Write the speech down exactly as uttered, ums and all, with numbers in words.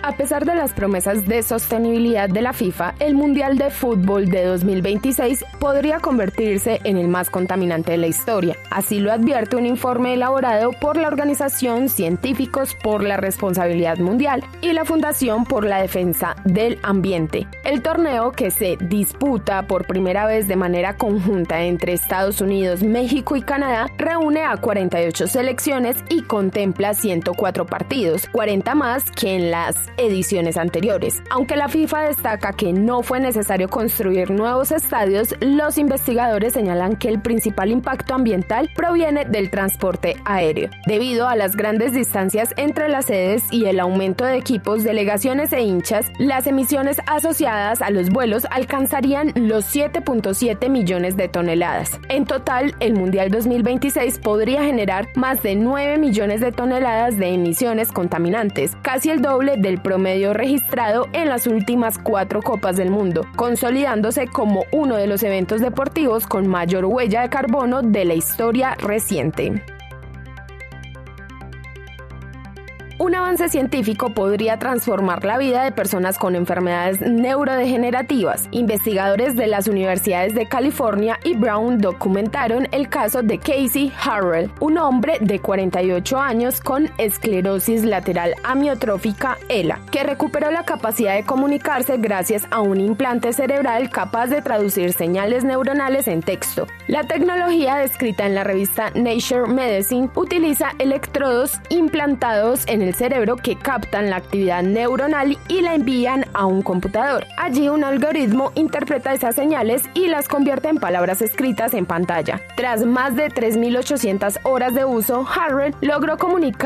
A pesar de las promesas de sostenibilidad de la FIFA, el Mundial de Fútbol de dos mil veintiséis podría convertirse en el más contaminante de la historia. Así lo advierte un informe elaborado por la Organización Científicos por la Responsabilidad Mundial y la Fundación por la Defensa del Ambiente. El torneo, que se disputa por primera vez de manera conjunta entre Estados Unidos, México y Canadá, reúne a cuarenta y ocho selecciones y contempla ciento cuatro partidos, cuarenta más que en las ediciones anteriores. Aunque la FIFA destaca que no fue necesario construir nuevos estadios, los investigadores señalan que el principal impacto ambiental proviene del transporte aéreo. Debido a las grandes distancias entre las sedes y el aumento de equipos, delegaciones e hinchas, las emisiones asociadas a los vuelos alcanzarían los siete punto siete millones de toneladas. En total, el Mundial dos mil veintiséis podría generar más de nueve millones de toneladas de emisiones contaminantes, casi el doble del promedio registrado en las últimas cuatro Copas del Mundo, consolidándose como uno de los eventos deportivos con mayor huella de carbono de la historia reciente. Un avance científico podría transformar la vida de personas con enfermedades neurodegenerativas. Investigadores de las universidades de California y Brown documentaron el caso de Casey Harrell, un hombre de cuarenta y ocho años con esclerosis lateral amiotrófica E L A, que recuperó la capacidad de comunicarse gracias a un implante cerebral capaz de traducir señales neuronales en texto. La tecnología, descrita en la revista Nature Medicine, utiliza electrodos implantados en el cerebro que captan la actividad neuronal y la envían a un computador. Allí un algoritmo interpreta esas señales y las convierte en palabras escritas en pantalla. Tras más de tres mil ochocientas horas de uso, Harrell logró comunicar